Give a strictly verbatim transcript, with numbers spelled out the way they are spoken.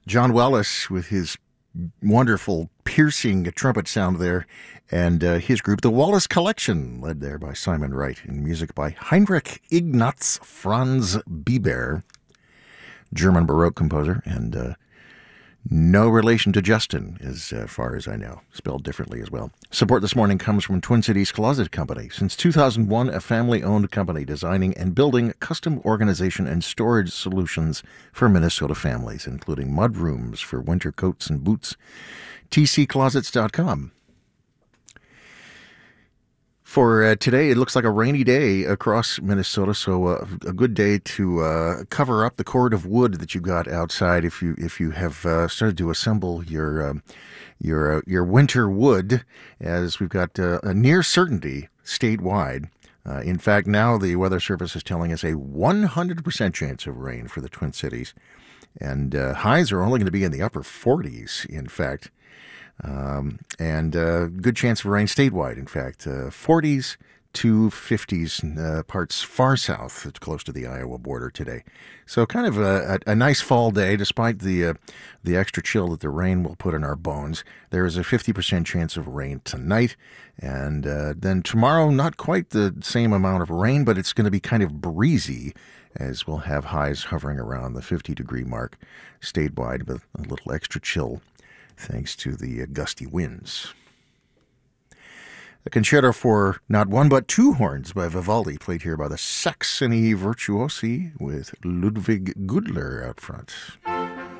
John Wellis with his wonderful, piercing trumpet sound there, and uh, his group, the Wallace Collection, led there by Simon Wright, and music by Heinrich Ignaz Franz Biber, German Baroque composer, and uh, no relation to Justin, as uh, far as I know, spelled differently as well. Support this morning comes from Twin Cities Closet Company. Since two thousand one, a family-owned company designing and building custom organization and storage solutions for Minnesota families, including mud rooms for winter coats and boots. T C closets dot com. For uh, today, it looks like a rainy day across Minnesota, so uh, a good day to uh, cover up the cord of wood that you got outside if you if you have uh, started to assemble your um, your uh, your winter wood, as we've got uh, a near certainty statewide. Uh, in fact, now the Weather Service is telling us a one hundred percent chance of rain for the Twin Cities, and uh, highs are only going to be in the upper forties, in fact. Um, and uh, good chance of rain statewide, in fact, uh, forties to fifties uh, parts far south, close to the Iowa border today. So kind of a, a, a nice fall day, despite the uh, the extra chill that the rain will put in our bones. There is a fifty percent chance of rain tonight, and uh, then tomorrow, not quite the same amount of rain, but it's going to be kind of breezy, as we'll have highs hovering around the fifty degree mark statewide with a little extra chill, thanks to the uh, gusty winds. A concerto for not one but two horns by Vivaldi, played here by the Saxony Virtuosi with Ludwig Gudler out front.